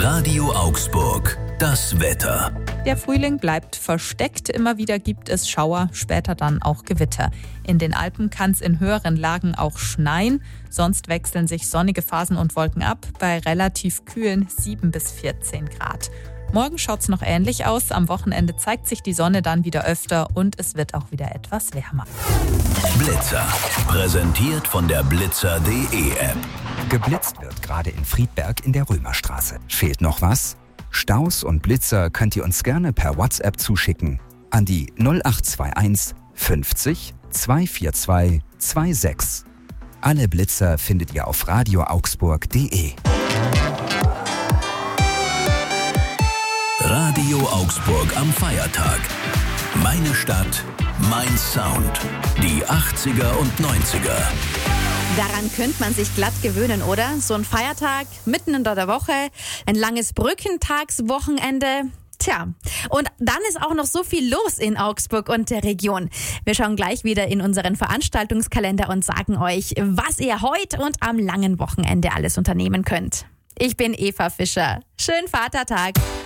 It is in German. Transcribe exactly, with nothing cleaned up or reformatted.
Radio Augsburg, das Wetter. Der Frühling bleibt versteckt. Immer wieder gibt es Schauer, später dann auch Gewitter. In den Alpen kann es in höheren Lagen auch schneien. Sonst wechseln sich sonnige Phasen und Wolken ab bei relativ kühlen sieben bis vierzehn Grad. Morgen schaut es noch ähnlich aus. Am Wochenende zeigt sich die Sonne dann wieder öfter und es wird auch wieder etwas wärmer. Blitzer. Präsentiert von der blitzer punkt de App. Geblitzt wird gerade in Friedberg in der Römerstraße. Fehlt noch was? Staus und Blitzer könnt ihr uns gerne per WhatsApp zuschicken an die null acht zwei eins fünfzig zweihundertzweiundvierzig sechsundzwanzig. Alle Blitzer findet ihr auf radio augsburg punkt de. Radio Augsburg am Feiertag. Meine Stadt, mein Sound. Die achtziger und neunziger. Daran könnte man sich glatt gewöhnen, oder? So ein Feiertag mitten in der Woche, ein langes Brückentagswochenende. Tja, und dann ist auch noch so viel los in Augsburg und der Region. Wir schauen gleich wieder in unseren Veranstaltungskalender und sagen euch, was ihr heute und am langen Wochenende alles unternehmen könnt. Ich bin Eva Fischer. Schönen Vatertag.